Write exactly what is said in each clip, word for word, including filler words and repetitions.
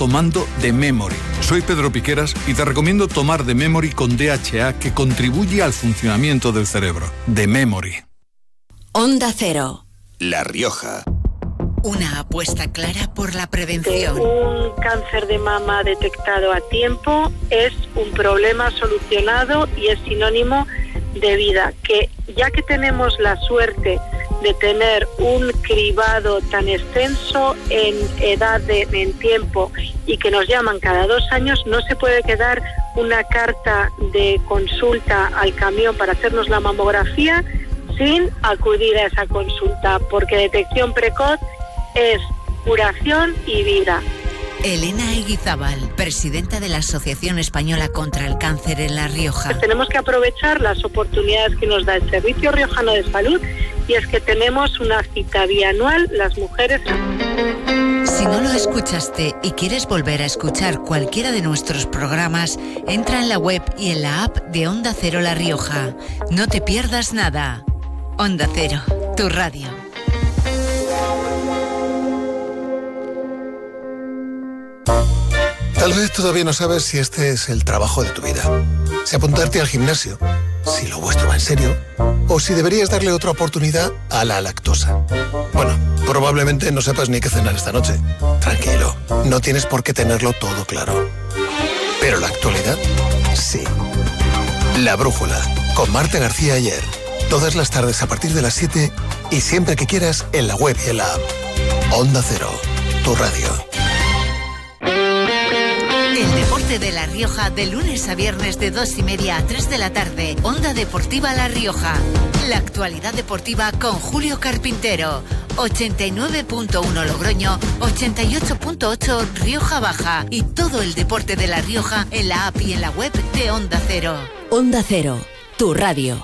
tomando The Memory. Soy Pedro Piqueras y te recomiendo tomar The Memory con D H A, que contribuye al funcionamiento del cerebro. The Memory. Onda Cero. La Rioja. Una apuesta clara por la prevención. Un cáncer de mama detectado a tiempo es un problema solucionado y es sinónimo de vida. Que ya que tenemos la suerte de tener un cribado tan extenso en edad, de, en tiempo, y que nos llaman cada dos años, no se puede quedar una carta de consulta al camión para hacernos la mamografía sin acudir a esa consulta, porque detección precoz es curación y vida. Elena Eguizábal, presidenta de la Asociación Española contra el Cáncer en La Rioja. Pues tenemos que aprovechar las oportunidades que nos da el Servicio Riojano de Salud, y es que tenemos una cita bianual las mujeres. Si no lo escuchaste y quieres volver a escuchar cualquiera de nuestros programas, entra en la web y en la app de Onda Cero La Rioja. No te pierdas nada. Onda Cero, tu radio. Tal vez todavía no sabes si este es el trabajo de tu vida, si apuntarte al gimnasio, si lo vuestro va en serio, o si deberías darle otra oportunidad a la lactosa. Bueno, probablemente no sepas ni qué cenar esta noche. Tranquilo, no tienes por qué tenerlo todo claro. Pero la actualidad, sí. La Brújula, con Marta García Ayer. Todas las tardes a partir de las siete y siempre que quieras en la web y en la app. Onda Cero, tu radio. El deporte de La Rioja, de lunes a viernes de dos y media a tres de la tarde. Onda Deportiva La Rioja. La actualidad deportiva con Julio Carpintero. ochenta y nueve punto uno Logroño, ochenta y ocho punto ocho Rioja Baja. Y todo el deporte de La Rioja en la app y en la web de Onda Cero. Onda Cero, tu radio.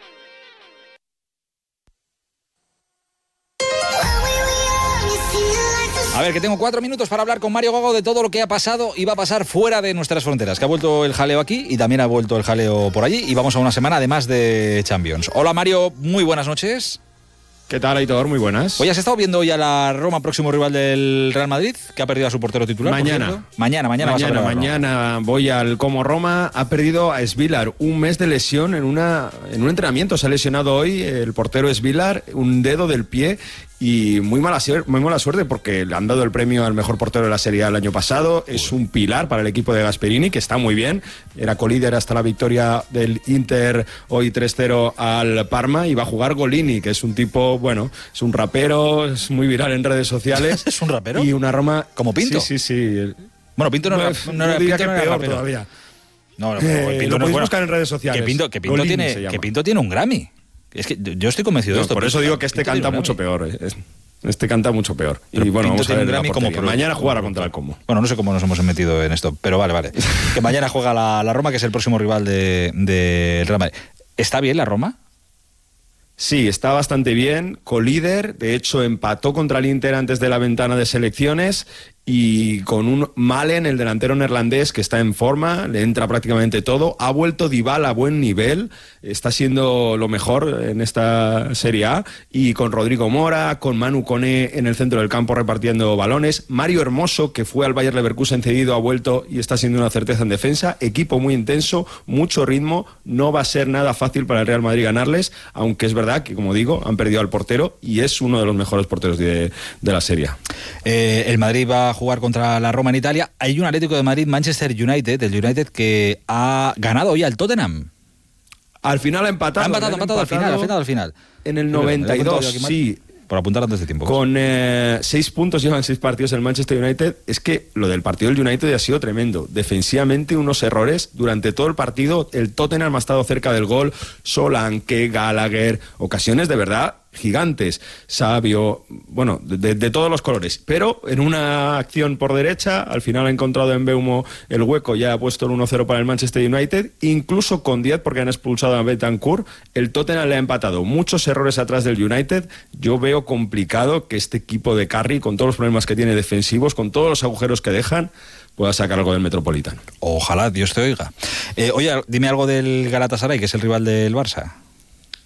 A ver, que tengo cuatro minutos para hablar con Mario Gago de todo lo que ha pasado y va a pasar fuera de nuestras fronteras, que ha vuelto el jaleo aquí y también ha vuelto el jaleo por allí, y vamos a una semana además de Champions. Hola Mario, muy buenas noches. ¿Qué tal, Aitor? Muy buenas. Hoy has estado viendo hoy a la Roma, próximo rival del Real Madrid, que ha perdido a su portero titular. Mañana. Mañana, mañana. Mañana, vas a mañana voy al Como Roma. Ha perdido a Svilar, un mes de lesión en, una, en un entrenamiento. Se ha lesionado hoy el portero Svilar, un dedo del pie. Y muy mala, muy mala suerte, porque le han dado el premio al mejor portero de la Serie A el año pasado. Es un pilar para el equipo de Gasperini, que está muy bien. Era colíder hasta la victoria del Inter hoy tres cero al Parma, y va a jugar Golini, que es un tipo, bueno, es un rapero, es muy viral en redes sociales. ¿Es un rapero? Y una Roma... ¿Como Pinto? Sí, sí, sí. Bueno, Pinto no, no, no, no era, no diría Pinto que no era peor rapero. todavía. No, no, eh, Pinto lo no podéis es bueno. buscar en redes sociales. Que Pinto, que Pinto, Golini tiene, que Pinto tiene un Grammy. Es que yo estoy convencido no, de esto. Por eso Pinto, digo que este Pinto canta mucho peor. Eh. Este canta mucho peor. Pero y bueno, Pinto vamos a ver tiene un Grammy como pro... mañana jugará contra el Como. Bueno, no sé cómo nos hemos metido en esto, pero vale, vale. Que mañana juega la, la Roma, que es el próximo rival de, de Real Madrid. ¿Está bien la Roma? Sí, está bastante bien, colíder. De hecho, empató contra el Inter antes de la ventana de selecciones, y con un Malen, el delantero neerlandés, que está en forma, le entra prácticamente todo. Ha vuelto Dybala a buen nivel, está siendo lo mejor en esta Serie A, y con Rodrigo Mora, con Manu Koné en el centro del campo repartiendo balones. Mario Hermoso, que fue al Bayer Leverkusen cedido, ha vuelto y está siendo una certeza en defensa. Equipo muy intenso, mucho ritmo. No va a ser nada fácil para el Real Madrid ganarles, aunque es verdad que, como digo, han perdido al portero, y es uno de los mejores porteros de, de la Serie A. Eh, el Madrid va a jugar contra la Roma en Italia. Hay un Atlético de Madrid, Manchester United, el United, que ha ganado hoy al Tottenham. Al final ha empatado. Ha empatado, ha empatado, empatado al final, al final, al final. En el noventa y dos, sí. Por apuntar antes de tiempo. Con eh, seis puntos, llevan seis partidos el Manchester United. Es que lo del partido del United ha sido tremendo. Defensivamente, unos errores. Durante todo el partido, el Tottenham ha estado cerca del gol. Solanke, Gallagher, ocasiones de verdad gigantes. Sabio, bueno, de, de todos los colores. Pero en una acción por derecha, al final ha encontrado en Mbeumo el hueco, ya ha puesto el uno cero para el Manchester United. Incluso con diez, porque han expulsado a Bentancur, el Tottenham le ha empatado. Muchos errores atrás del United. Yo veo complicado que este equipo de Carri, con todos los problemas que tiene defensivos, con todos los agujeros que dejan, pueda sacar algo del Metropolitano. Ojalá, Dios te oiga. Eh, oye, dime algo del Galatasaray, que es el rival del Barça.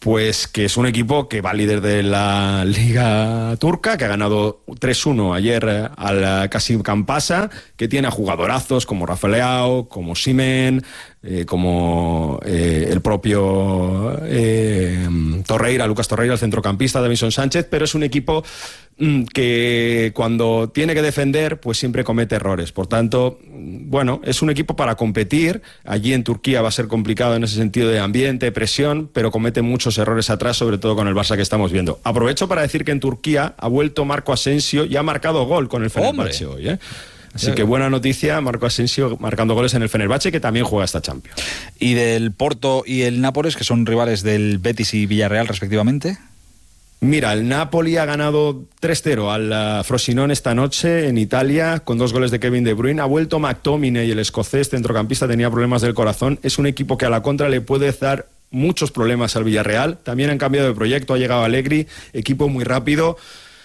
Pues que es un equipo que va líder de la Liga Turca, que ha ganado tres uno ayer al Kasim Campasa, que tiene a jugadorazos como Rafa Leao, como Osimhen, eh, como eh, el propio eh, Torreira, Lucas Torreira, el centrocampista, Davinson Sánchez, pero es un equipo mm, que cuando tiene que defender, pues siempre comete errores. Por tanto, bueno, es un equipo para competir. Allí en Turquía va a ser complicado en ese sentido de ambiente, presión, pero comete muchos errores atrás, sobre todo con el Barça que estamos viendo. Aprovecho para decir que en Turquía ha vuelto Marco Asensio y ha marcado gol con el Fenerbahce hoy, ¿eh? Así que buena noticia, Marco Asensio marcando goles en el Fenerbahce, que también juega esta Champions. ¿Y del Porto y el Nápoles, que son rivales del Betis y Villarreal respectivamente? Mira, el Napoli ha ganado tres cero al uh, Frosinone esta noche en Italia con dos goles de Kevin De Bruyne. Ha vuelto McTominay, el escocés centrocampista, tenía problemas del corazón. Es un equipo que a la contra le puede dar muchos problemas al Villarreal. También han cambiado de proyecto, ha llegado Allegri, equipo muy rápido.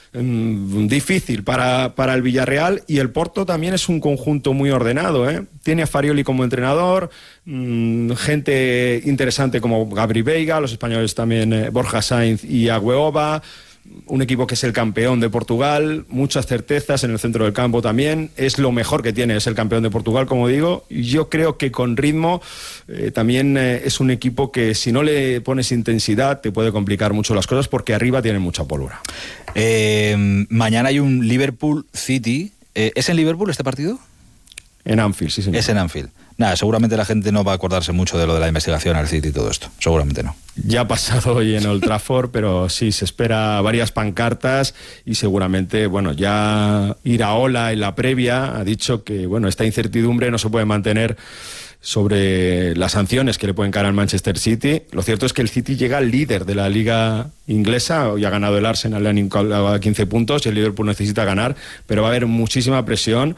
Difícil para, para el Villarreal, y el Porto también es un conjunto muy ordenado, ¿eh? Tiene a Farioli como entrenador, mmm, gente interesante como Gabri Veiga, los españoles también, eh, Borja Sainz y Agüeoba, un equipo que es el campeón de Portugal, muchas certezas en el centro del campo también, es lo mejor que tiene, es el campeón de Portugal, como digo, y yo creo que con ritmo eh, también eh, es un equipo que si no le pones intensidad te puede complicar mucho las cosas, porque arriba tienen mucha pólvora. Eh, mañana hay un Liverpool City. Eh, ¿Es en Liverpool este partido? En Anfield, sí, señor. Es en Anfield. Nada, seguramente la gente no va a acordarse mucho de lo de la investigación al City y todo esto. Seguramente no. Ya ha pasado hoy en Old Trafford, pero sí, se espera varias pancartas y seguramente, bueno, ya Iraola en la previa ha dicho que, bueno, esta incertidumbre no se puede mantener sobre las sanciones que le pueden caer al Manchester City. Lo cierto es que el City llega al líder de la liga inglesa, hoy ha ganado el Arsenal, le han incalado quince puntos y el Liverpool necesita ganar, pero va a haber muchísima presión.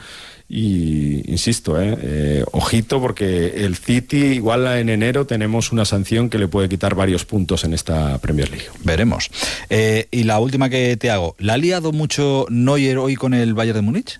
Y insisto, eh, eh, ojito, porque el City igual en enero tenemos una sanción que le puede quitar varios puntos en esta Premier League. Veremos. Eh, y la última que te hago, ¿la ha liado mucho Neuer hoy con el Bayern de Múnich?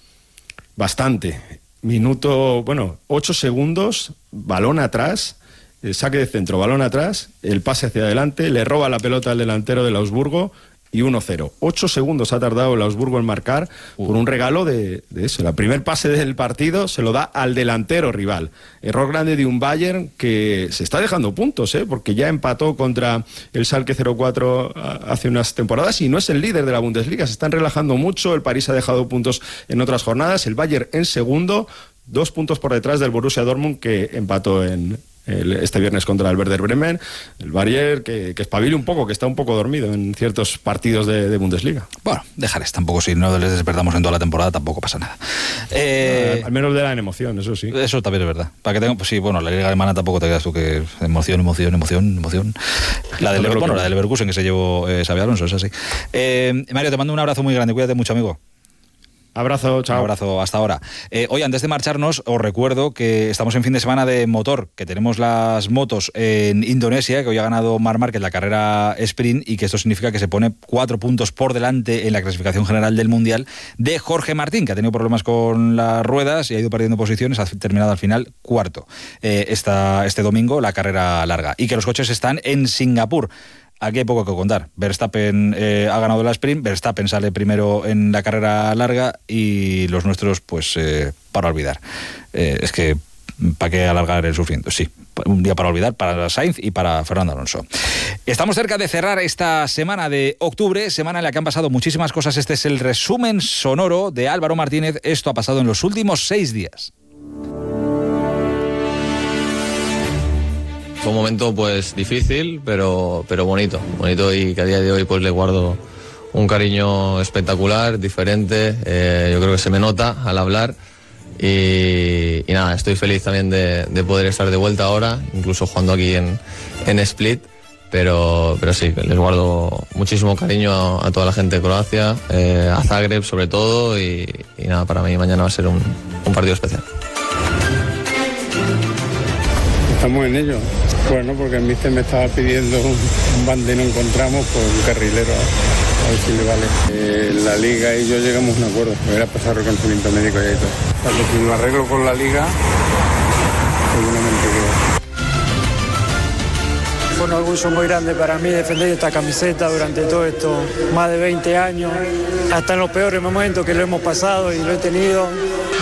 Bastante. Minuto, bueno, ocho segundos, balón atrás, el saque de centro, balón atrás, el pase hacia adelante, le roba la pelota al delantero del Augsburgo y uno cero. Ocho segundos ha tardado el Augsburgo en marcar uh. por un regalo de, de eso. El primer pase del partido se lo da al delantero rival. Error grande de un Bayern que se está dejando puntos, ¿eh? Porque ya empató contra el Schalke cero cuatro hace unas temporadas y no es el líder de la Bundesliga. Se están relajando mucho. El París ha dejado puntos en otras jornadas. El Bayern en segundo, dos puntos por detrás del Borussia Dortmund, que empató en... El, este viernes contra el Werder Bremen, el Bayern que, que espabile un poco, que está un poco dormido en ciertos partidos de, de Bundesliga. Bueno, déjales, tampoco, si no les despertamos en toda la temporada tampoco pasa nada. Eh, al menos le dan emoción, eso sí. Eso también es verdad. Para que tenga, pues sí, bueno, la liga alemana tampoco te quedas tú que emoción, emoción, emoción, emoción. La del, bueno, la del Leverkusen que se llevó eh, Xabi Alonso, es así. Eh, Mario, te mando un abrazo muy grande, cuídate mucho, amigo. Abrazo, chao. Un abrazo, hasta ahora. Eh, hoy, antes de marcharnos, os recuerdo que estamos en fin de semana de motor, que tenemos las motos en Indonesia, que hoy ha ganado Marc Márquez la carrera sprint, y que esto significa que se pone cuatro puntos por delante en la clasificación general del Mundial de Jorge Martín, que ha tenido problemas con las ruedas y ha ido perdiendo posiciones, ha terminado al final cuarto eh, esta, este domingo la carrera larga, y que los coches están en Singapur. Aquí hay poco que contar. Verstappen eh, ha ganado la sprint, Verstappen sale primero en la carrera larga y los nuestros, pues, eh, para olvidar. Eh, es que, ¿para qué alargar el sufrimiento? Sí, un día para olvidar para Sainz y para Fernando Alonso. Estamos cerca de cerrar esta semana de octubre, semana en la que han pasado muchísimas cosas. Este es el resumen sonoro de Álvaro Martínez. Esto ha pasado en los últimos seis días. Fue un momento pues difícil, pero, pero bonito, bonito y que a día de hoy pues le guardo un cariño espectacular, diferente, eh, yo creo que se me nota al hablar y, y nada, estoy feliz también de, de poder estar de vuelta ahora, incluso jugando aquí en, en Split, pero, pero sí, les guardo muchísimo cariño a, a toda la gente de Croacia, eh, a Zagreb sobre todo y, y nada, para mí mañana va a ser un, un partido especial. Estamos en ello. Bueno, porque el míster me estaba pidiendo un bande, no encontramos, pues un carrilero, a ver si le vale. Eh, la liga y yo llegamos a un acuerdo, me hubiera pasado reconocimiento médico y todo. O sea, que si lo arreglo con la liga, seguramente que... fue un orgullo muy grande para mí defender esta camiseta durante todo esto, más de veinte años, hasta en los peores momentos que lo hemos pasado y lo he tenido.